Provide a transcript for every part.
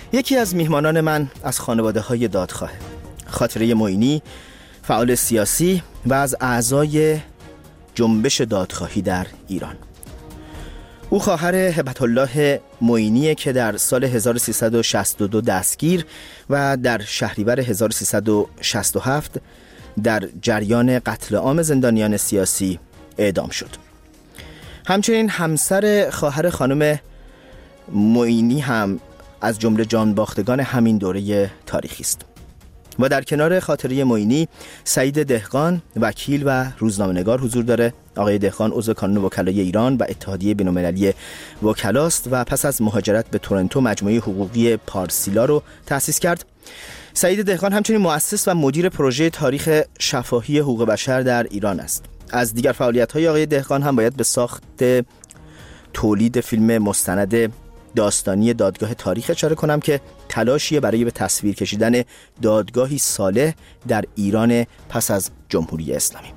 یکی از میهمانان من از خانواده‌های دادخواه، خاطره معینی، فعال سیاسی و از اعضای جنبش دادخواهی در ایران. او خواهر هبت الله معینی که در سال 1362 دستگیر و در شهریور 1367 در جریان قتل عام زندانیان سیاسی اعدام شد. همچنین همسر خواهر خانم معینی هم از جمله جانباختگان همین دوره تاریخی است. و در کنار خاطره معینی سعید دهقان وکیل و روزنامه‌نگار حضور داره. آقای دهقان عضو کانون وکلای ایران و اتحادیه بین‌المللی وکلاست و پس از مهاجرت به تورنتو مجموعه حقوقی پارسیلا رو تأسیس کرد. سعید دهقان همچنین مؤسس و مدیر پروژه تاریخ شفاهی حقوق بشر در ایران است. از دیگر فعالیت‌های آقای دهقان هم باید به ساخت تولید فیلم مستند داستانی دادگاه تاریخ اشاره کنم که تلاشیه برای به تصویر کشیدن دادگاهی صالح در ایران پس از جمهوری اسلامی.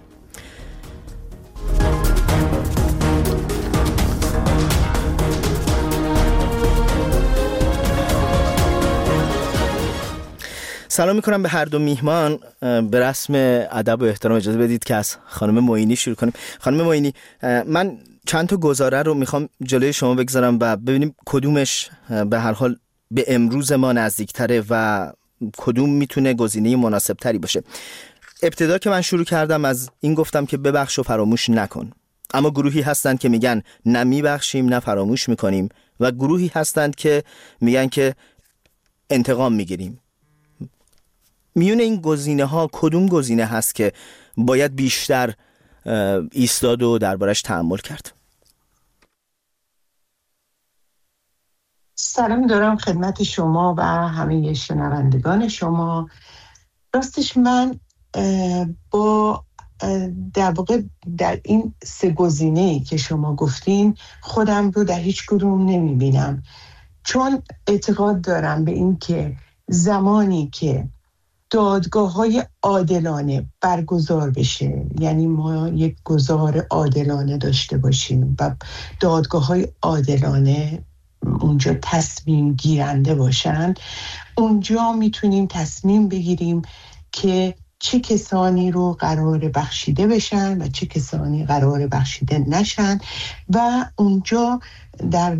سلام میکنم به هر دو میهمان. به رسم ادب و احترام اجازه بدید که از خانم معینی شروع کنیم. خانم معینی، من چند تا گزاره رو میخوام جلوی شما بگذارم و ببینیم کدومش به هر حال به امروز ما نزدیکتره و کدوم میتونه گزینه مناسب تری باشه. ابتدا که من شروع کردم از این گفتم که ببخش و فراموش نکن، اما گروهی هستند که میگن نه میبخشیم نه فراموش میکنیم و گروهی هستند که میگن که انتقام میگیریم. میون این گزینه ها کدوم گزینه هست که باید بیشتر ایستاد و دربارش تأمل کرد؟ سلام دارم خدمت شما و همه شنوندگان شما. راستش من با در واقع در این سه گزینه‌ای که شما گفتین خودم رو در هیچ کدوم نمیبینم، چون اعتقاد دارم به این که زمانی که دادگاه‌های عادلانه برگزار بشه، یعنی ما یک گزار عادلانه داشته باشیم و دادگاه‌های عادلانه اونجا تصمیم گیرنده باشن، اونجا میتونیم تصمیم بگیریم که چه کسانی رو قرار بخشیده بشن و چه کسانی قرار بخشیده نشن و اونجا در